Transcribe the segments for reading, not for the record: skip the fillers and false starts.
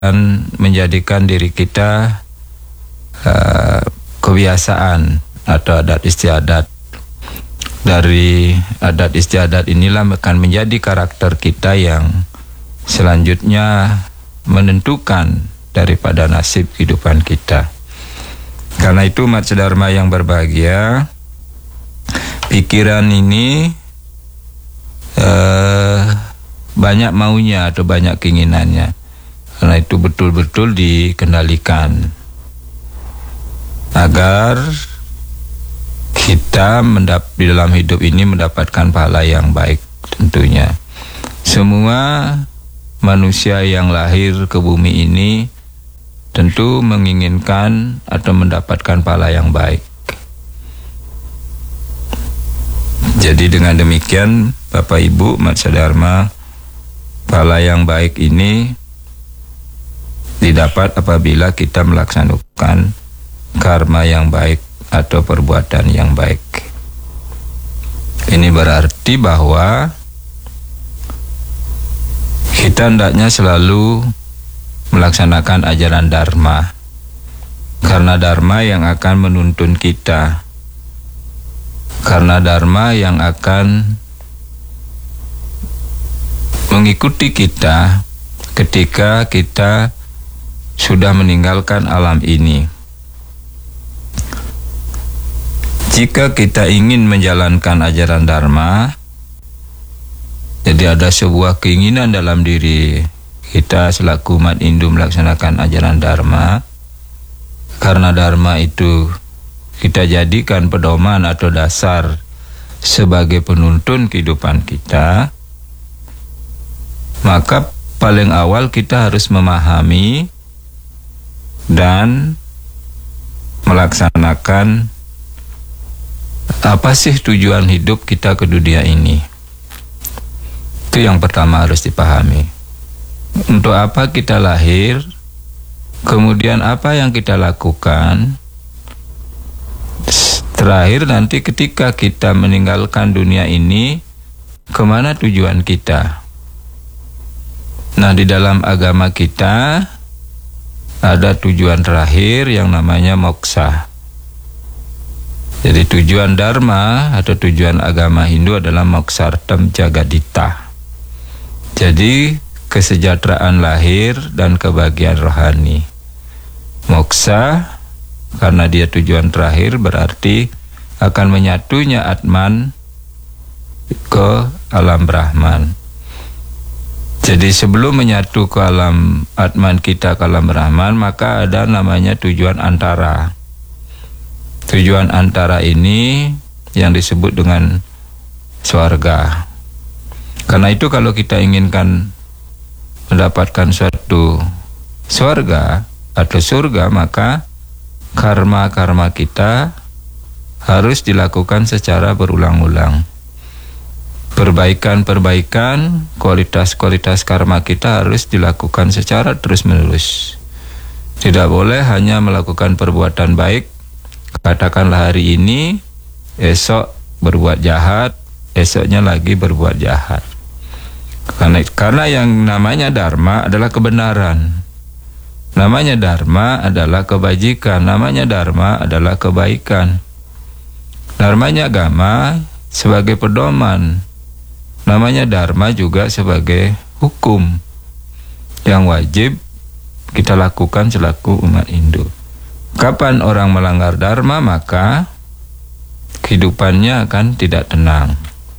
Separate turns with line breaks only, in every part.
menjadikan diri kita kebiasaan atau adat istiadat. Dari adat istiadat inilah akan menjadi karakter kita yang selanjutnya menentukan daripada nasib kehidupan kita. Karena itu umat sedharma yang berbahagia, pikiran ini banyak maunya atau banyak keinginannya. Karena itu betul-betul dikendalikan agar kita di dalam hidup ini mendapatkan pahala yang baik tentunya. Semua manusia yang lahir ke bumi ini tentu menginginkan atau mendapatkan pahala yang baik. Jadi dengan demikian Bapak Ibu umat sedharma, pahala yang baik ini didapat apabila kita melaksanakan karma yang baik atau perbuatan yang baik. Ini berarti bahwa kita hendaknya selalu melaksanakan ajaran Dharma, karena Dharma yang akan menuntun kita, karena Dharma yang akan mengikuti kita ketika kita sudah meninggalkan alam ini. Jika kita ingin menjalankan ajaran Dharma, jadi ada sebuah keinginan dalam diri kita selaku umat Hindu melaksanakan ajaran Dharma, karena Dharma itu kita jadikan pedoman atau dasar sebagai penuntun kehidupan kita, maka paling awal kita harus memahami dan melaksanakan apa sih tujuan hidup kita ke dunia ini. Itu yang pertama harus dipahami. Untuk apa kita lahir, kemudian apa yang kita lakukan, terakhir nanti ketika kita meninggalkan dunia ini, kemana tujuan kita. Nah, di dalam agama kita ada tujuan terakhir yang namanya moksha. Jadi tujuan Dharma atau tujuan agama Hindu adalah Mokshartam Jagadita. Jadi kesejahteraan lahir dan kebahagiaan rohani. Moksha karena dia tujuan terakhir berarti akan menyatunya Atman ke alam Brahman. Jadi sebelum menyatu ke alam Atman kita ke alam Brahman, maka ada namanya tujuan antara. Tujuan antara ini yang disebut dengan swarga. Karena itu kalau kita inginkan mendapatkan suatu swarga atau surga, maka karma-karma kita harus dilakukan secara berulang-ulang. Perbaikan-perbaikan, kualitas-kualitas karma kita harus dilakukan secara terus-menerus. Tidak boleh hanya melakukan perbuatan baik, katakanlah hari ini, esok berbuat jahat, esoknya lagi berbuat jahat. Karena yang namanya Dharma adalah kebenaran. Namanya Dharma adalah kebajikan, namanya Dharma adalah kebaikan. Dharmanya agama sebagai pedoman, namanya Dharma juga sebagai hukum yang wajib kita lakukan selaku umat Hindu. Kapan orang melanggar Dharma, maka kehidupannya akan tidak tenang.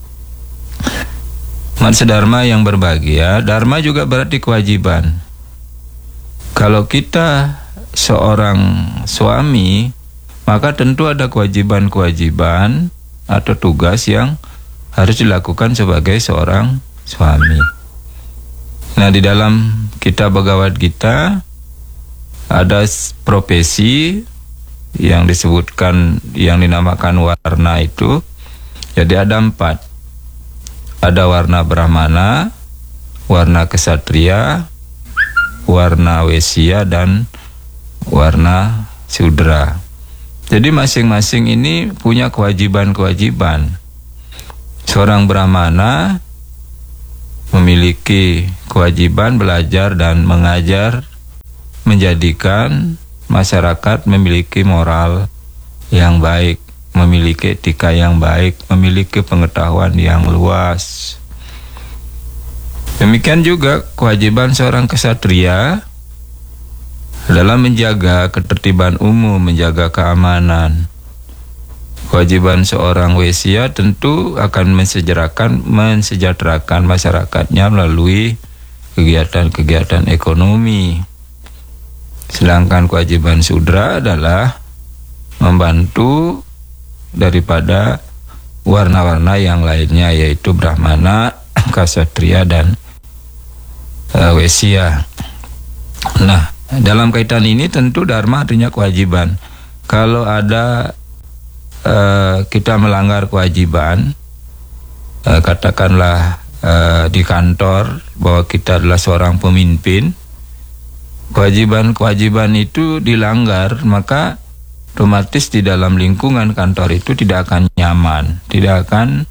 Umat sedharma yang berbahagia, Dharma juga berarti kewajiban. Kalau kita seorang suami, maka tentu ada kewajiban-kewajiban atau tugas yang harus dilakukan sebagai seorang suami. Nah, di dalam kitab Bhagavad Gita ada profesi yang disebutkan, yang dinamakan warna itu. Jadi ada 4. Ada warna Brahmana, warna Ksatria, warna Wesya, dan warna Sudra. Jadi masing-masing ini punya kewajiban-kewajiban. Seorang Brahmana memiliki kewajiban belajar dan mengajar menjadikan masyarakat memiliki moral yang baik, memiliki etika yang baik, memiliki pengetahuan yang luas. Demikian juga kewajiban seorang ksatria dalam menjaga ketertiban umum, menjaga keamanan. Kewajiban seorang Waisya tentu akan mensejahterakan masyarakatnya melalui kegiatan-kegiatan ekonomi. Sedangkan kewajiban Sudra adalah membantu daripada warna-warna yang lainnya, yaitu Brahmana, Ksatria, dan Waisya. Nah, dalam kaitan ini tentu dharma artinya kewajiban. Kalau ada kita melanggar kewajiban, katakanlah di kantor bahwa kita adalah seorang pemimpin, kewajiban-kewajiban itu dilanggar, maka otomatis di dalam lingkungan kantor itu tidak akan nyaman, tidak akan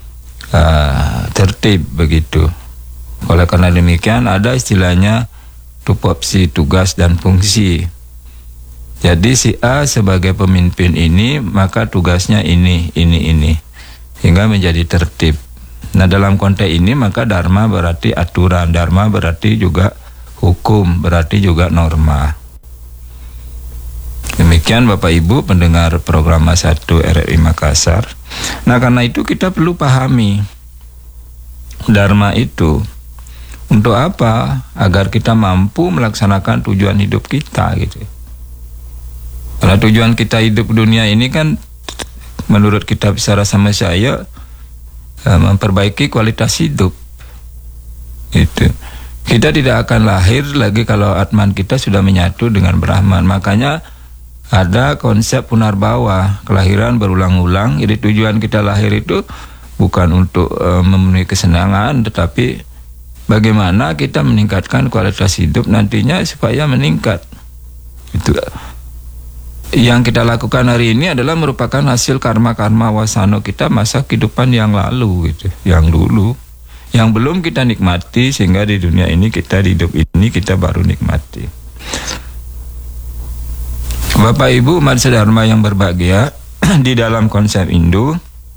tertib begitu. Oleh karena demikian ada istilahnya tupoksi tugas dan fungsi. Jadi si A sebagai pemimpin ini, maka tugasnya ini, hingga menjadi tertib. Nah, dalam konteks ini maka dharma berarti aturan, dharma berarti juga hukum, berarti juga norma. Demikian Bapak Ibu pendengar program A1 RRI Makassar. Nah, karena itu kita perlu pahami dharma itu untuk apa? Agar kita mampu melaksanakan tujuan hidup kita gitu. Karena tujuan kita hidup dunia ini kan menurut kitab Sara sama saya memperbaiki kualitas hidup. Itu. Kita tidak akan lahir lagi kalau Atman kita sudah menyatu dengan Brahman. Makanya ada konsep punarbawa, kelahiran berulang-ulang. Jadi tujuan kita lahir itu bukan untuk memenuhi kesenangan, tetapi bagaimana kita meningkatkan kualitas hidup nantinya supaya meningkat. Itu yang kita lakukan hari ini adalah merupakan hasil karma-karma wasano kita masa kehidupan yang lalu gitu, yang dulu, yang belum kita nikmati, sehingga di dunia ini kita, di hidup ini kita baru nikmati. Bapak Ibu umat sedharma yang berbahagia, di dalam konsep Hindu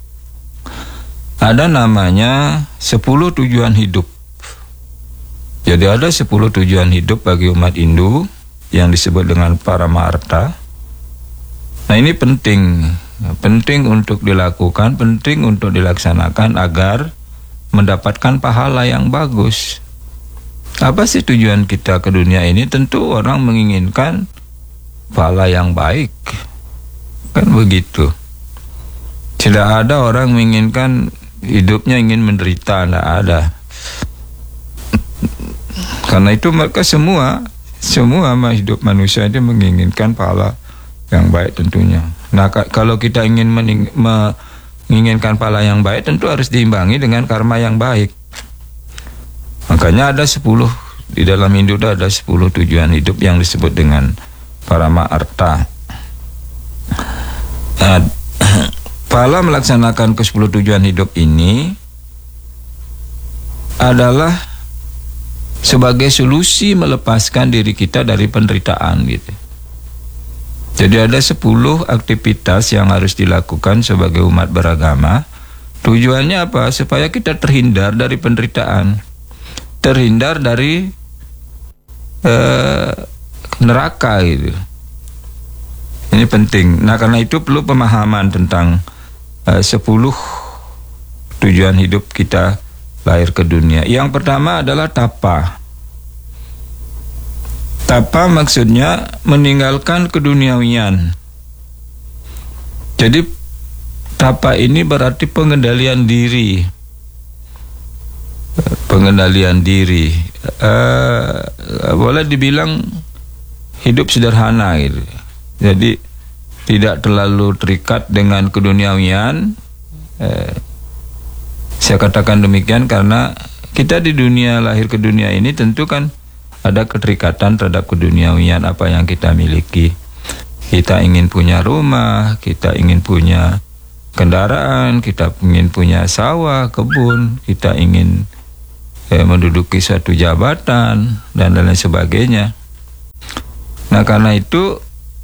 ada namanya 10 tujuan hidup. Jadi ada 10 tujuan hidup bagi umat Hindu yang disebut dengan Paramartha. Nah, ini penting untuk dilakukan, penting untuk dilaksanakan agar mendapatkan pahala yang bagus. Apa sih tujuan kita ke dunia ini? Tentu orang menginginkan pahala yang baik, kan begitu. Tidak ada orang menginginkan hidupnya ingin menderita, tidak ada. Karena itu mereka semua hidup manusia itu menginginkan pahala yang baik tentunya. Nah, kalau kita ingin menginginkan pahala yang baik, tentu harus diimbangi dengan karma yang baik. Makanya ada 10, di dalam Hindu ada 10 tujuan hidup yang disebut dengan Paramartha. Nah, pahala melaksanakan ke-10 tujuan hidup ini adalah sebagai solusi melepaskan diri kita dari penderitaan gitu. Jadi ada 10 aktivitas yang harus dilakukan sebagai umat beragama. Tujuannya apa? Supaya kita terhindar dari penderitaan, terhindar dari neraka gitu. Ini penting. Nah, karena itu perlu pemahaman tentang 10 tujuan hidup kita lahir ke dunia. Yang pertama adalah tapa. Tapa maksudnya meninggalkan keduniawian. Jadi tapa ini berarti pengendalian diri. Pengendalian diri. Boleh dibilang hidup sederhana gitu. Jadi tidak terlalu terikat dengan keduniawian. Saya katakan demikian karena kita di dunia, lahir ke dunia ini tentu kan ada keterikatan terhadap keduniawian apa yang kita miliki. Kita ingin punya rumah, kita ingin punya kendaraan, kita ingin punya sawah, kebun, kita ingin menduduki suatu jabatan dan lain sebagainya. Nah, karena itu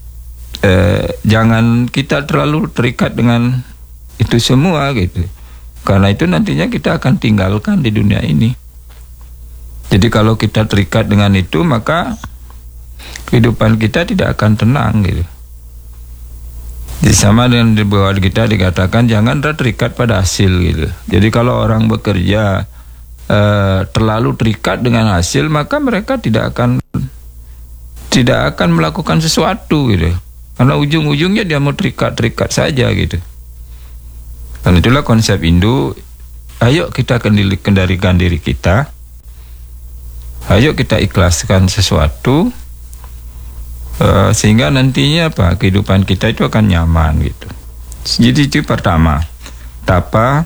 jangan kita terlalu terikat dengan itu semua gitu. Karena itu nantinya kita akan tinggalkan di dunia ini. Jadi kalau kita terikat dengan itu, maka kehidupan kita tidak akan tenang gitu. Jadi sama dengan di bawah kita dikatakan jangan terikat pada hasil gitu. Jadi kalau orang bekerja terlalu terikat dengan hasil, maka mereka tidak akan melakukan sesuatu gitu. Karena ujung-ujungnya dia mau terikat saja gitu. Dan itulah konsep Hindu. Ayo kita kendalikan diri kita. Ayo kita ikhlaskan sesuatu, sehingga nantinya kehidupan kita itu akan nyaman gitu. Jadi itu pertama, tapa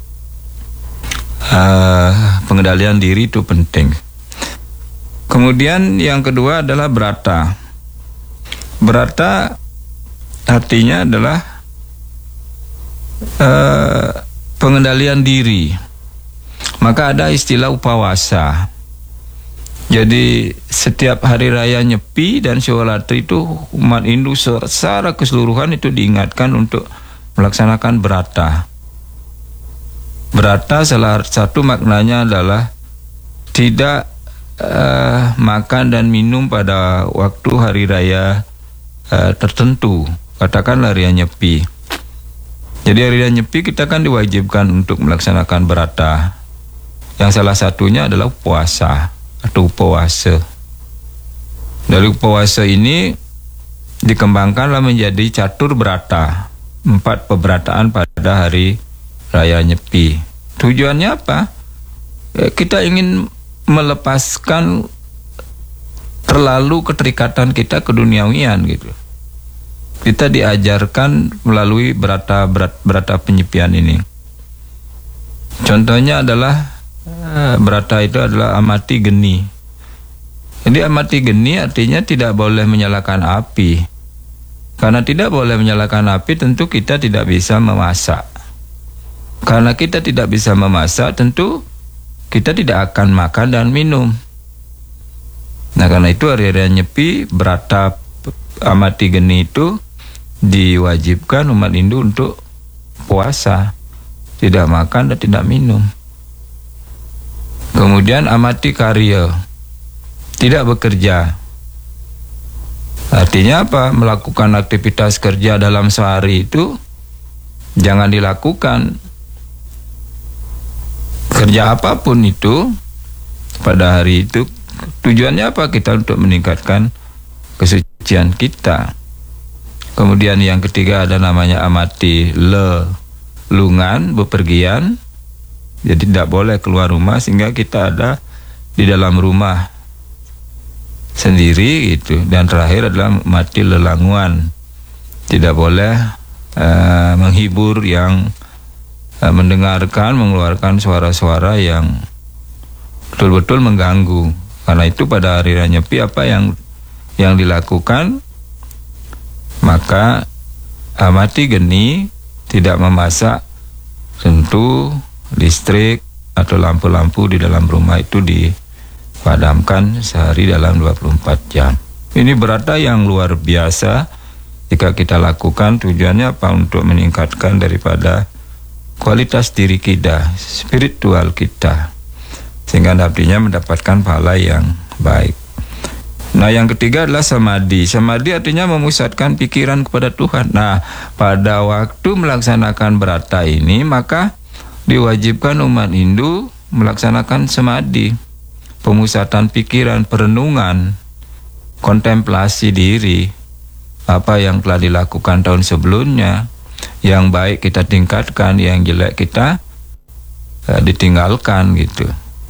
pengendalian diri itu penting. Kemudian yang kedua adalah brata. Brata artinya adalah pengendalian diri. Maka ada istilah upawasa. Jadi setiap hari raya Nyepi dan Shivaratri itu umat Hindu secara keseluruhan itu diingatkan untuk melaksanakan brata. Brata salah satu maknanya adalah tidak makan dan minum pada waktu hari raya tertentu. Katakanlah hari Nyepi. Jadi hari raya Nyepi kita kan diwajibkan untuk melaksanakan brata. Yang salah satunya adalah puasa atau upawasa. Dari upawasa ini dikembangkanlah menjadi catur brata, 4 peberataan pada hari raya Nyepi. Tujuannya apa? Kita ingin melepaskan terlalu keterikatan kita ke duniawian gitu. Kita diajarkan melalui brata penyepian ini. Contohnya adalah brata itu adalah amati geni. Jadi amati geni artinya tidak boleh menyalakan api. Karena tidak boleh menyalakan api, tentu kita tidak bisa memasak. Karena kita tidak bisa memasak, tentu kita tidak akan makan dan minum. Nah, karena itu hari-hari Nyepi, brata amati geni itu diwajibkan umat Hindu untuk puasa, tidak makan dan tidak minum. Kemudian amati karya, tidak bekerja. Artinya apa? Melakukan aktivitas kerja dalam sehari itu jangan dilakukan. Kerja apapun itu pada hari itu tujuannya apa? Kita untuk meningkatkan kesucian kita. Kemudian yang ketiga ada namanya amati lungan, bepergian. Jadi tidak boleh keluar rumah sehingga kita ada di dalam rumah sendiri gitu. Dan terakhir adalah mati lelanguan. Tidak boleh menghibur yang mendengarkan, mengeluarkan suara-suara yang betul-betul mengganggu. Karena itu pada hari raya Nyepi apa yang dilakukan? Maka amati geni, tidak memasak, tentu listrik atau lampu-lampu di dalam rumah itu dipadamkan sehari dalam 24 jam. Ini brata yang luar biasa jika kita lakukan. Tujuannya apa? Untuk meningkatkan daripada kualitas diri kita, spiritual kita, sehingga nantinya mendapatkan pahala yang baik. Nah, yang ketiga adalah samadhi. Samadhi artinya memusatkan pikiran kepada Tuhan. Nah, pada waktu melaksanakan brata ini, maka diwajibkan umat Hindu melaksanakan samadhi, pemusatan pikiran, perenungan, kontemplasi diri, apa yang telah dilakukan tahun sebelumnya, yang baik kita tingkatkan, yang jelek kita ditinggalkan gitu.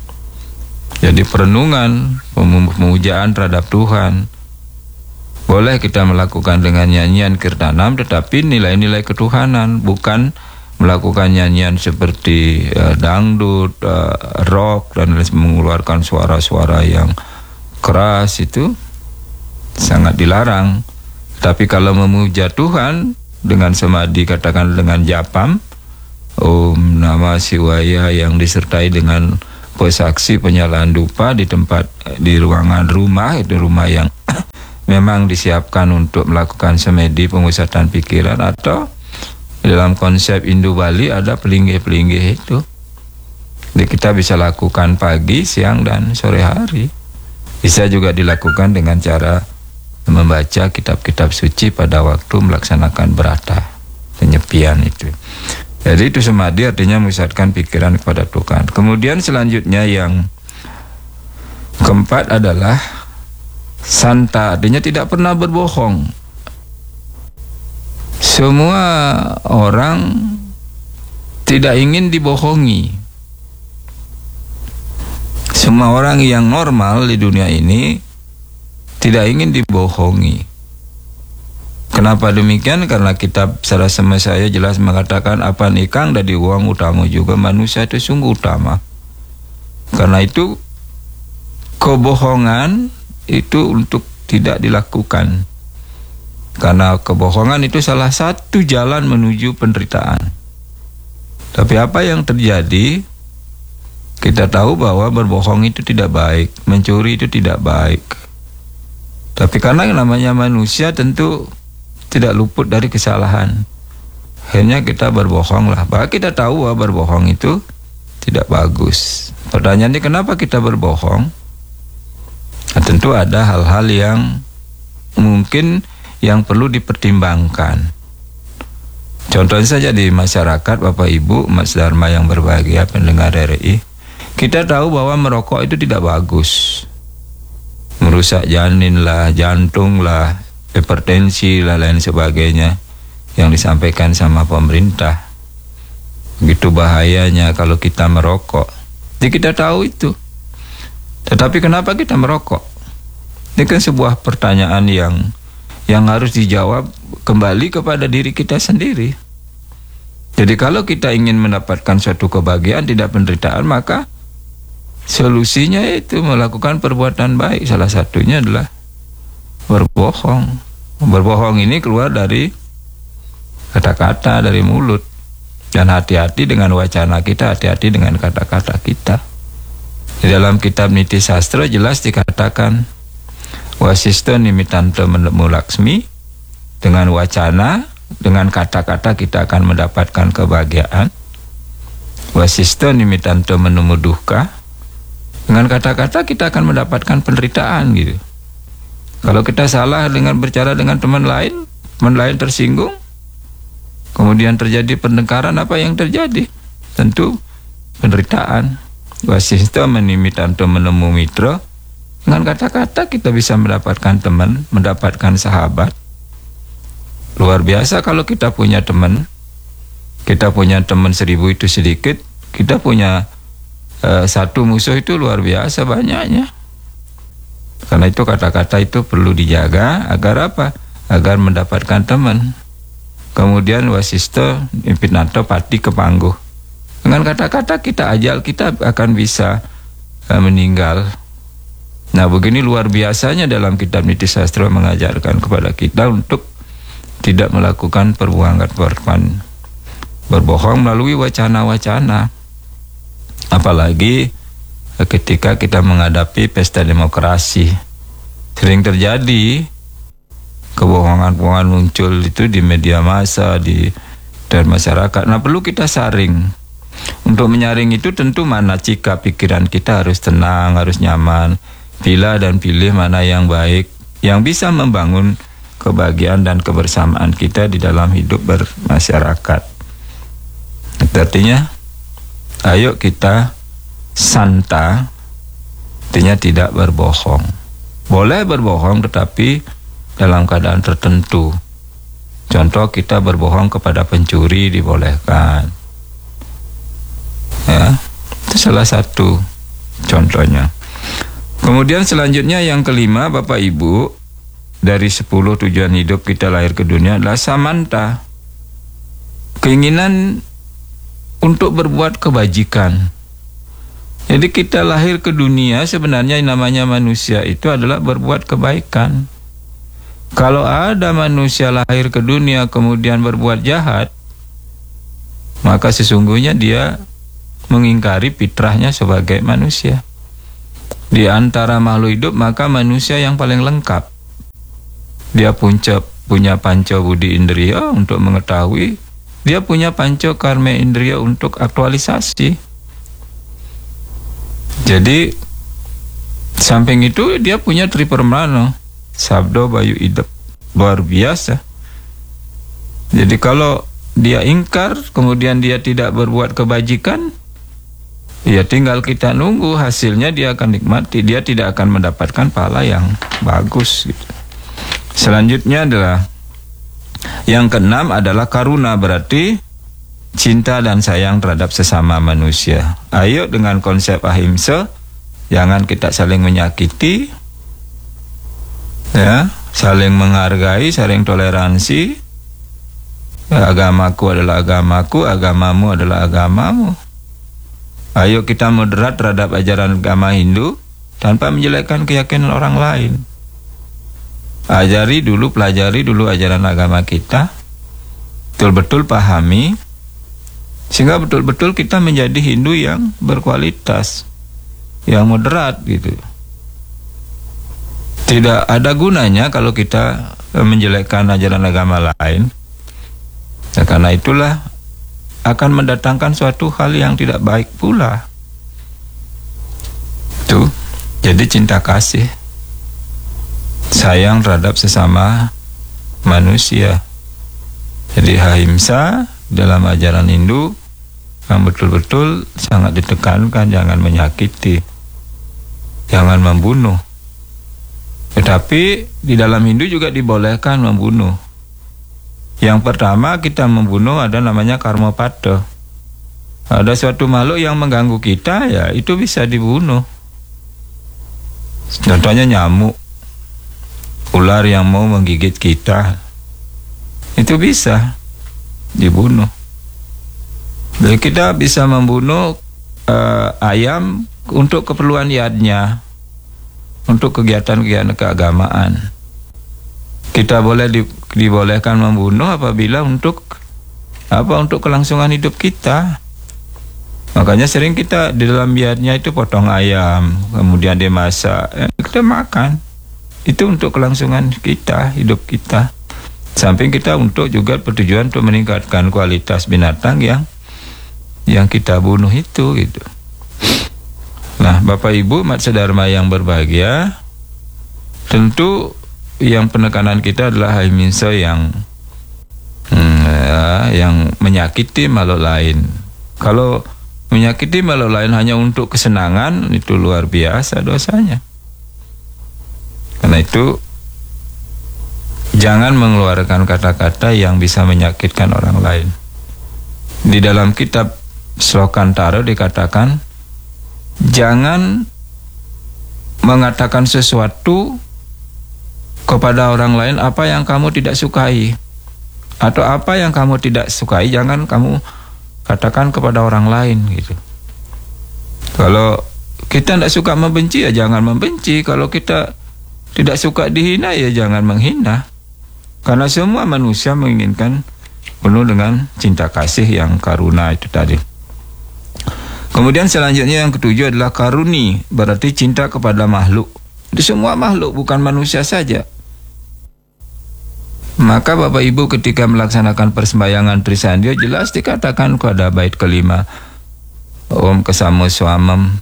Jadi perenungan, pemujaan terhadap Tuhan. Boleh kita melakukan dengan nyanyian kirtanam, tetapi nilai-nilai ketuhanan, bukan melakukan nyanyian seperti dangdut, rock, dan mengeluarkan suara-suara yang keras. Itu sangat dilarang. Tapi kalau memuja Tuhan dengan samadhi, katakan dengan japam Om Namah Shivaya yang disertai dengan pesaksi penyalaan dupa di ruangan rumah, itu rumah yang memang disiapkan untuk melakukan semedi pemusatan pikiran, atau dalam konsep Indo Bali ada pelinggih-pelinggih itu. Jadi kita bisa lakukan pagi, siang, dan sore hari. Bisa juga dilakukan dengan cara membaca kitab-kitab suci pada waktu melaksanakan berata, penyepian itu. Jadi itu samadhi artinya memusatkan pikiran kepada Tuhan. Kemudian selanjutnya yang keempat adalah santa, artinya tidak pernah berbohong. Semua orang tidak ingin dibohongi. Semua orang yang normal di dunia ini tidak ingin dibohongi. Kenapa demikian? Karena kitab Sarasama saya jelas mengatakan apa nikang dari uang utama juga manusia itu sungguh utama. Karena itu kebohongan itu untuk tidak dilakukan. Karena kebohongan itu salah satu jalan menuju penderitaan. Tapi apa yang terjadi? Kita tahu bahwa berbohong itu tidak baik, mencuri itu tidak baik. Tapi karena yang namanya manusia tentu tidak luput dari kesalahan. Akhirnya kita berbohong lah. Bahkan kita tahu bahwa berbohong itu tidak bagus. Pertanyaannya kenapa kita berbohong? Nah, tentu ada hal-hal yang mungkin yang perlu dipertimbangkan. Contohnya saja di masyarakat, Bapak Ibu, Mas Dharma yang berbahagia, pendengar RRI, kita tahu bahwa merokok itu tidak bagus. Merusak janin lah, jantung lah, hipertensi lah, lain sebagainya yang disampaikan sama pemerintah. Begitu bahayanya kalau kita merokok. Jadi kita tahu itu. Tetapi kenapa kita merokok? Ini kan sebuah pertanyaan yang harus dijawab kembali kepada diri kita sendiri. Jadi kalau kita ingin mendapatkan suatu kebahagiaan, tidak penderitaan, maka solusinya itu melakukan perbuatan baik. Salah satunya adalah berbohong. Berbohong ini keluar dari kata-kata, dari mulut. Dan hati-hati dengan wacana kita, hati-hati dengan kata-kata kita. Di dalam kitab Niti Sastra jelas dikatakan Wasisto nimitanto menemu Laksmi, dengan wacana, dengan kata-kata kita akan mendapatkan kebahagiaan. Wasisto nimitanto menemu duka, dengan kata-kata kita akan mendapatkan penderitaan gitu. Kalau kita salah dengan berbicara dengan teman lain tersinggung, kemudian terjadi pertengkaran, apa yang terjadi? Tentu penderitaan. Wasisto nimitanto menemu mitra, dengan kata-kata kita bisa mendapatkan teman, mendapatkan sahabat. Luar biasa kalau kita punya teman. Kita punya teman 1000 itu sedikit, kita punya satu musuh itu luar biasa banyaknya. Karena itu kata-kata itu perlu dijaga agar apa? Agar mendapatkan teman. Kemudian Wasisto impinato pati kepangguh. Dengan kata-kata kita ajal kita akan bisa meninggal. Nah, begini luar biasanya dalam kitab Niti Sastra mengajarkan kepada kita untuk tidak melakukan perbuatan berbohong melalui wacana-wacana. Apalagi ketika kita menghadapi pesta demokrasi. Sering terjadi kebohongan-kebohongan muncul itu di media massa, dan masyarakat. Nah, perlu kita saring. Untuk menyaring itu tentu mana sikap pikiran kita harus tenang, harus nyaman. Pilih dan pilih mana yang baik, yang bisa membangun kebahagiaan dan kebersamaan kita di dalam hidup bermasyarakat. Artinya, ayo kita santa, artinya tidak berbohong. Boleh berbohong tetapi dalam keadaan tertentu. Contoh kita berbohong kepada pencuri dibolehkan. Ya, itu salah satu contohnya. Kemudian selanjutnya yang kelima, Bapak Ibu, dari 10 tujuan hidup kita lahir ke dunia adalah samanta. Keinginan untuk berbuat kebajikan. Jadi kita lahir ke dunia sebenarnya yang namanya manusia itu adalah berbuat kebaikan. Kalau ada manusia lahir ke dunia kemudian berbuat jahat, maka sesungguhnya dia mengingkari fitrahnya sebagai manusia. Di antara makhluk hidup maka manusia yang paling lengkap. dia punya panca budi indriya untuk mengetahui, dia punya panca karma indriya untuk aktualisasi. Jadi samping itu dia punya tripermana, sabdo bayu idep, luar biasa. Jadi kalau dia ingkar, kemudian dia tidak berbuat kebajikan, ya tinggal kita nunggu hasilnya, dia akan nikmati, dia tidak akan mendapatkan pahala yang bagus gitu. Selanjutnya adalah yang keenam adalah karuna, berarti cinta dan sayang terhadap sesama manusia. Ayo dengan konsep ahimsa, jangan kita saling menyakiti, ya, saling menghargai, saling toleransi. Agamaku adalah agamaku, agamamu adalah agamamu. Ayo kita moderat terhadap ajaran agama Hindu tanpa menjelekkan keyakinan orang lain. Pelajari dulu ajaran agama kita, betul-betul pahami, sehingga betul-betul kita menjadi Hindu yang berkualitas, yang moderat gitu. Tidak ada gunanya kalau kita menjelekkan ajaran agama lain. Ya, karena itulah akan mendatangkan suatu hal yang tidak baik pula. Tuh, jadi cinta kasih, sayang terhadap sesama manusia. Jadi ahimsa dalam ajaran Hindu yang betul-betul sangat ditekankan, jangan menyakiti, jangan membunuh. Tetapi di dalam Hindu juga dibolehkan membunuh. Yang pertama kita membunuh ada namanya karma pada. Ada suatu makhluk yang mengganggu kita, ya itu bisa dibunuh. Contohnya nyamuk, ular yang mau menggigit kita, itu bisa dibunuh. Jadi kita bisa membunuh ayam untuk keperluan yadnya, untuk kegiatan-kegiatan keagamaan. Kita dibolehkan membunuh apabila untuk kelangsungan hidup kita. Makanya sering kita di dalam biadnya itu potong ayam, kemudian dimasak, kita makan. Itu untuk kelangsungan kita, hidup kita. Samping kita untuk juga bertujuan untuk meningkatkan kualitas binatang yang kita bunuh itu gitu. Nah, Bapak Ibu Matsa Dharma yang berbahagia, tentu yang penekanan kita adalah ahimsa yang menyakiti makhluk lain. Kalau menyakiti makhluk lain hanya untuk kesenangan, itu luar biasa dosanya. Karena itu jangan mengeluarkan kata-kata yang bisa menyakitkan orang lain. Di dalam kitab Slokantara dikatakan, jangan mengatakan sesuatu kepada orang lain apa yang kamu tidak sukai, atau apa yang kamu tidak sukai jangan kamu katakan kepada orang lain gitu. Kalau kita tidak suka membenci, ya jangan membenci. Kalau kita tidak suka dihina, ya jangan menghina. Karena semua manusia menginginkan penuh dengan cinta kasih yang karuna itu tadi. Kemudian selanjutnya yang ketujuh adalah karuni, berarti cinta kepada makhluk. Di semua makhluk, bukan manusia saja. Maka Bapak Ibu ketika melaksanakan persembahyangan Trisandya, jelas dikatakan pada bait kelima, Om Kesamo Swamam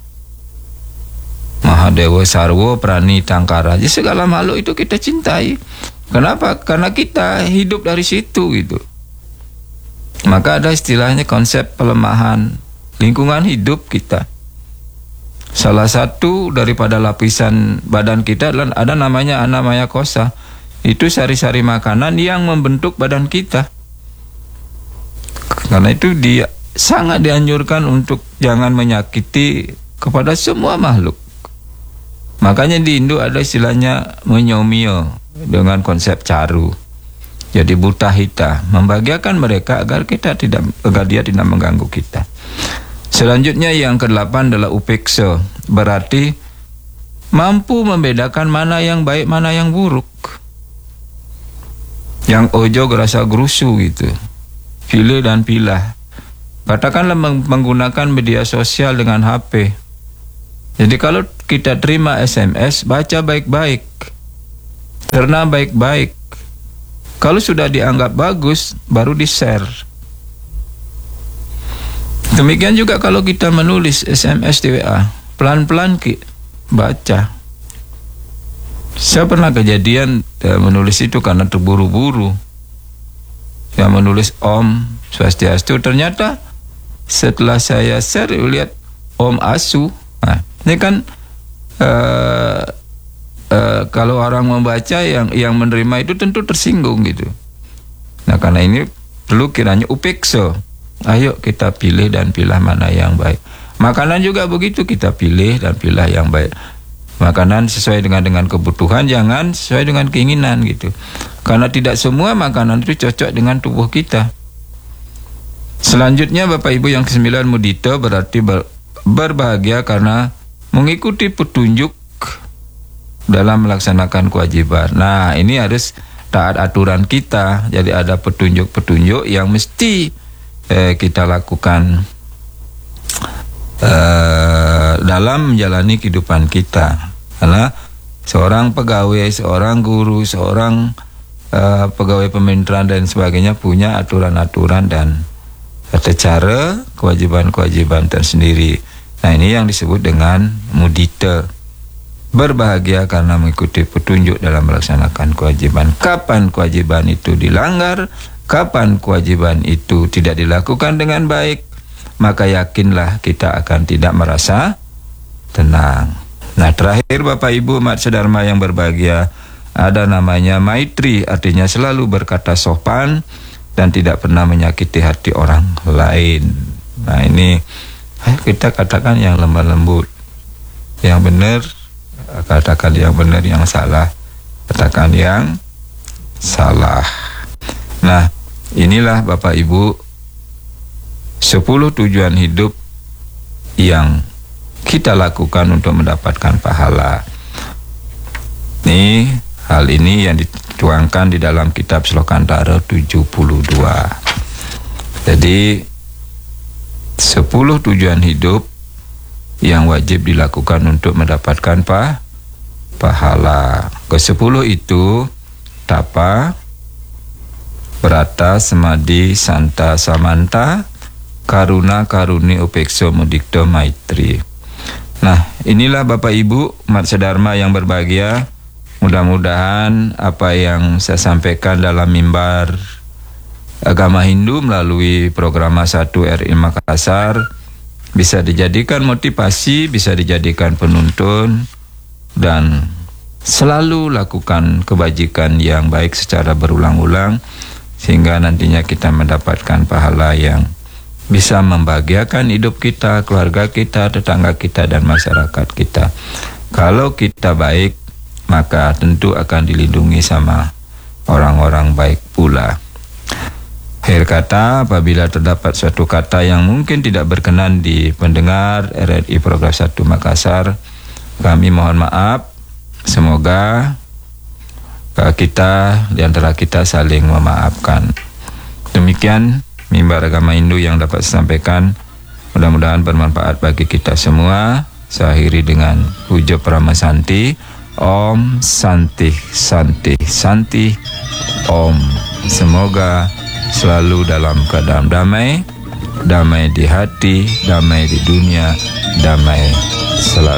Mahadewa Sarwo Prani Tangkara. Jadi segala makhluk itu kita cintai. Kenapa? Karena kita hidup dari situ gitu. Maka ada istilahnya konsep pelemahan lingkungan hidup kita. Salah satu daripada lapisan badan kita adalah ada namanya anamaya kosa. Itu sari-sari makanan yang membentuk badan kita. Karena itu dia sangat dianjurkan untuk jangan menyakiti kepada semua makhluk. Makanya di Hindu ada istilahnya menyomio dengan konsep caru. Jadi buta hita, membahagiakan mereka agar dia tidak mengganggu kita. Selanjutnya yang ke-8 adalah upeksa, berarti mampu membedakan mana yang baik, mana yang buruk. Yang ojo gerasa gerusu gitu, pilih dan pilah. Katakanlah menggunakan media sosial dengan HP. Jadi kalau kita terima SMS, baca baik-baik. Karena baik-baik. Kalau sudah dianggap bagus, baru di-share. Demikian juga kalau kita menulis SMS di WA, pelan-pelan baca. Saya pernah kejadian menulis itu karena terburu-buru. Saya menulis Om Swastiastu, ternyata setelah saya share lihat Om Asu. Nah, ini kan kalau orang membaca yang menerima itu tentu tersinggung gitu. Nah, karena ini perlu kiranya upeksa. Ayo kita pilih dan pilah mana yang baik. Makanan juga begitu, kita pilih dan pilah yang baik. Makanan sesuai dengan kebutuhan, jangan sesuai dengan keinginan gitu. Karena tidak semua makanan itu cocok dengan tubuh kita. Selanjutnya Bapak Ibu yang ke-9, mudita berarti berbahagia karena mengikuti petunjuk dalam melaksanakan kewajiban. Nah, ini harus taat aturan kita. Jadi ada petunjuk-petunjuk yang mesti kita lakukan dalam menjalani kehidupan kita. Karena seorang pegawai, seorang guru, seorang pegawai pemerintahan dan sebagainya punya aturan-aturan dan cara kewajiban-kewajiban tersendiri. Nah, ini yang disebut dengan mudita. Berbahagia karena mengikuti petunjuk dalam melaksanakan kewajiban. Kapan kewajiban itu dilanggar, kapan kewajiban itu tidak dilakukan dengan baik, maka yakinlah kita akan tidak merasa tenang. Nah, terakhir Bapak Ibu umat sedharma yang berbahagia, ada namanya maitri, artinya selalu berkata sopan dan tidak pernah menyakiti hati orang lain. Nah, ini kita katakan yang lemah lembut, yang benar katakan yang benar, yang salah katakan yang salah. Nah, inilah Bapak Ibu 10 tujuan hidup yang kita lakukan untuk mendapatkan pahala. Hal ini yang dituangkan di dalam kitab Slokantara 72. Jadi 10 tujuan hidup yang wajib dilakukan untuk mendapatkan pahala. Ke-10 itu tapa, brata, semadi, santa, samanta, karuna, karuni, upeksa, mudikta, maitri. Nah, inilah Bapak Ibu umat sedharma yang berbahagia. Mudah-mudahan apa yang saya sampaikan dalam mimbar agama Hindu melalui program 1 RI Makassar bisa dijadikan motivasi, bisa dijadikan penuntun, dan selalu lakukan kebajikan yang baik secara berulang-ulang sehingga nantinya kita mendapatkan pahala yang bisa membahagiakan hidup kita, keluarga kita, tetangga kita, dan masyarakat kita. Kalau kita baik, maka tentu akan dilindungi sama orang-orang baik pula. Akhir kata, apabila terdapat suatu kata yang mungkin tidak berkenan di pendengar RRI Program 1 Makassar, kami mohon maaf. Semoga kita di antara kita saling memaafkan. Demikian mimbar agama Hindu yang dapat saya sampaikan. Mudah-mudahan bermanfaat bagi kita semua. Saya akhiri dengan puja Parama Santi. Om Santi Santi Santi Om. Semoga selalu dalam keadaan damai, damai di hati, damai di dunia, damai selalu.